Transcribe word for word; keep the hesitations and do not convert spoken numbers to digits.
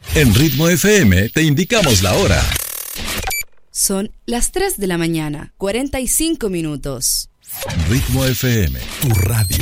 En Ritmo F M te indicamos la hora. Son las tres de la mañana, cuarenta y cinco minutos. Ritmo F M, tu radio.